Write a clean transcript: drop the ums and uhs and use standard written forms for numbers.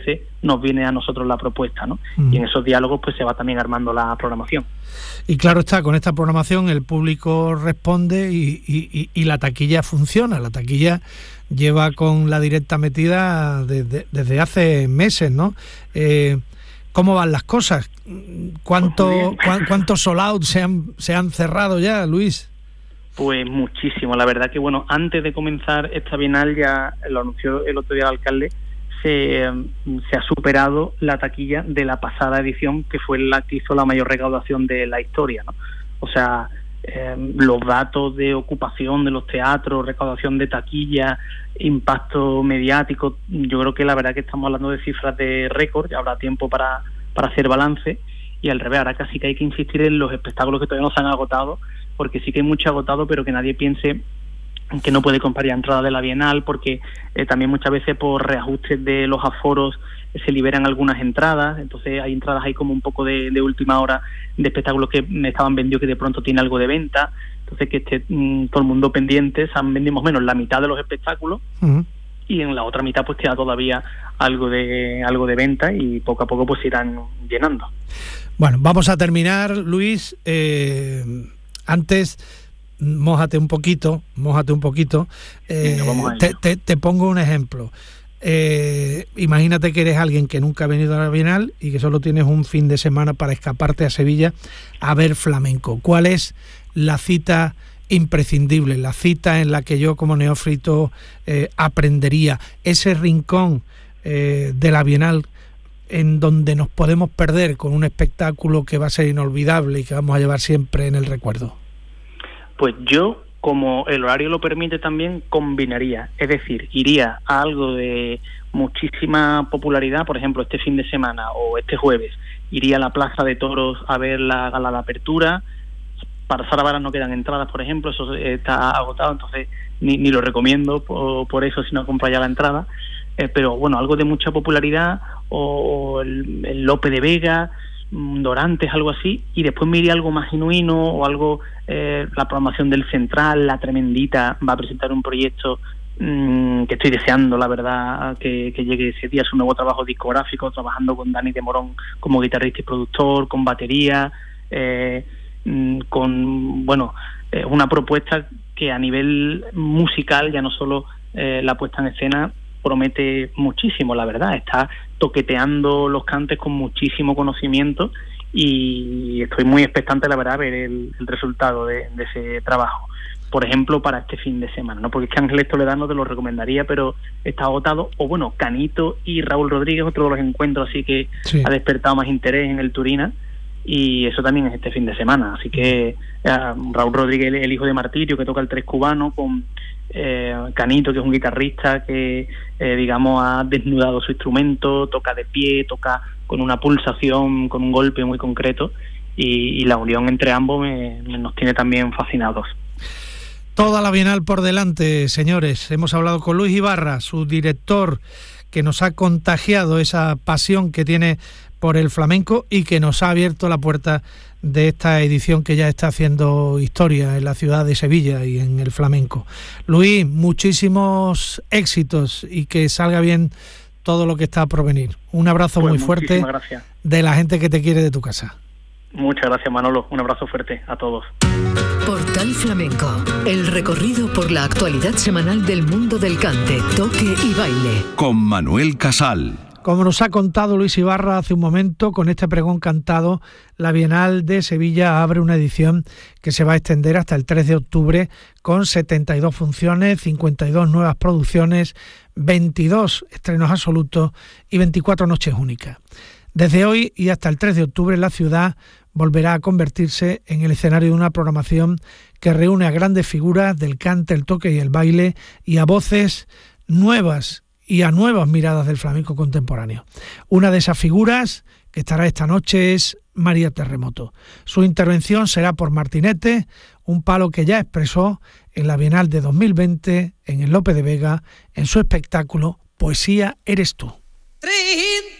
veces nos viene a nosotros la propuesta, ¿no? Y en esos diálogos pues se va también armando la programación. Y claro está, con esta programación el público responde y la taquilla funciona. La taquilla lleva con la directa metida desde hace meses, ¿no? ¿Cómo van las cosas? ¿Cuántos sold out se han cerrado ya, Luis? Pues muchísimo. La verdad que, bueno, antes de comenzar esta Bienal, ya lo anunció el otro día el alcalde, se ha superado la taquilla de la pasada edición, que fue la que hizo la mayor recaudación de la historia, ¿no? O sea, los datos de ocupación de los teatros, recaudación de taquilla, impacto mediático, yo creo que la verdad que estamos hablando de cifras de récord. Ya habrá tiempo para hacer balance, y al revés, ahora casi que hay que insistir en los espectáculos que todavía no se han agotado, porque sí que hay mucho agotado, pero que nadie piense que no puede comprar ya entradas de la Bienal, porque también muchas veces por reajustes de los aforos se liberan algunas entradas. Entonces hay entradas ahí como un poco de última hora de espectáculos que estaban vendidos, que de pronto tiene algo de venta. Entonces que esté todo el mundo pendiente. Se han vendido más o menos la mitad de los espectáculos, y en la otra mitad pues queda todavía algo de venta, y poco a poco pues se irán llenando. Bueno, vamos a terminar, Luis. Antes, mójate un poquito. Te pongo un ejemplo. Imagínate que eres alguien que nunca ha venido a la Bienal y que solo tienes un fin de semana para escaparte a Sevilla a ver flamenco. ¿Cuál es la cita imprescindible, la cita en la que yo como neófito aprendería? Ese rincón de la Bienal en donde nos podemos perder con un espectáculo que va a ser inolvidable y que vamos a llevar siempre en el recuerdo. Pues yo, como el horario lo permite, también combinaría, es decir, iría a algo de muchísima popularidad. Por ejemplo, este fin de semana o este jueves iría a la Plaza de Toros a ver la gala de apertura. Para Sara Varas no quedan entradas, por ejemplo, eso está agotado, entonces ni lo recomiendo por eso, si no compra ya la entrada. Pero bueno, algo de mucha popularidad, o el Lope de Vega, Dorantes, algo así, y después me iría algo más genuino, o algo, la programación del Central, La Tremendita va a presentar un proyecto que estoy deseando, la verdad, que llegue ese día, su nuevo trabajo discográfico, trabajando con Dani de Morón como guitarrista y productor, con batería, con, bueno, una propuesta que a nivel musical, ya no solo la puesta en escena, promete muchísimo, la verdad. Está toqueteando los cantes con muchísimo conocimiento, y estoy muy expectante, la verdad, a ver el resultado de ese trabajo. Por ejemplo, para este fin de semana, ¿no? Porque es que Ángeles Toledano te lo recomendaría, pero está agotado. O bueno, Canito y Raúl Rodríguez, otro de los encuentros así que sí ha despertado más interés en el Turina, y eso también es este fin de semana. Así que Raúl Rodríguez, el hijo de Martirio, que toca el tres cubano, con Canito, que es un guitarrista que digamos ha desnudado su instrumento, toca de pie, toca con una pulsación, con un golpe muy concreto, y la unión entre ambos nos tiene también fascinados. Toda la Bienal por delante, señores. Hemos hablado con Luis Ibarra, su director, que nos ha contagiado esa pasión que tiene por el flamenco y que nos ha abierto la puerta de esta edición que ya está haciendo historia en la ciudad de Sevilla y en el flamenco. Luis, muchísimos éxitos y que salga bien todo lo que está por venir. Un abrazo muy fuerte de la gente que te quiere de tu casa. Muchas gracias, Manolo. Un abrazo fuerte a todos. Portal Flamenco, el recorrido por la actualidad semanal del mundo del cante, toque y baile. Con Manuel Casal. Como nos ha contado Luis Ibarra hace un momento, con este pregón cantado, la Bienal de Sevilla abre una edición que se va a extender hasta el 3 de octubre con 72 funciones, 52 nuevas producciones, 22 estrenos absolutos y 24 noches únicas. Desde hoy y hasta el 3 de octubre la ciudad volverá a convertirse en el escenario de una programación que reúne a grandes figuras del cante, el toque y el baile, y a voces nuevas y a nuevas miradas del flamenco contemporáneo. Una de esas figuras que estará esta noche es María Terremoto. Su intervención será por Martinete, un palo que ya expresó en la Bienal de 2020 en el Lope de Vega en su espectáculo Poesía eres tú. 30